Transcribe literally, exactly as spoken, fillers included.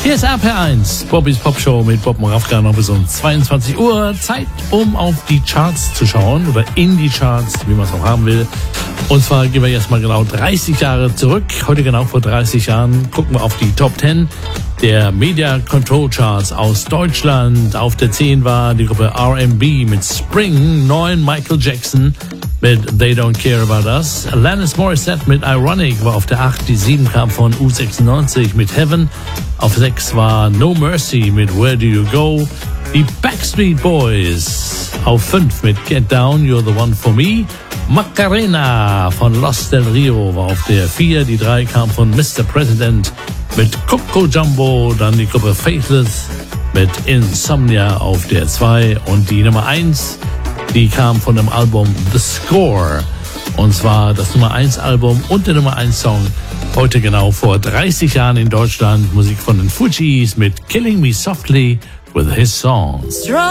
Hier ist R P eins, Bobbys Popshow mit Bob Moravka noch bis um zweiundzwanzig Uhr. Zeit, um auf die Charts zu schauen oder in die Charts, wie man es auch haben will. Und zwar gehen wir jetzt mal genau dreißig Jahre zurück. Heute genau vor dreißig Jahren gucken wir auf die Top zehn der Media Control Charts aus Deutschland. Auf der zehn war die Gruppe R and B mit Spring, neun Michael Jackson mit They Don't Care About Us. Alanis Morissette mit Ironic war auf der acht, die sieben kam von U sechsundneunzig mit Heaven. Auf sechs war No Mercy mit Where Do You Go. Die Backstreet Boys auf fünf mit Get Down, You're the One for Me. Macarena von Los Del Rio war auf der vier, die drei kam von Mister President mit Coco Jumbo, dann die Gruppe Faithless mit Insomnia auf der zwei und die Nummer eins, die kam von dem Album The Score, und zwar das Nummer eins Album und der Nummer eins Song heute genau vor dreißig Jahren in Deutschland, Musik von den Fugees mit Killing Me Softly with His Songs.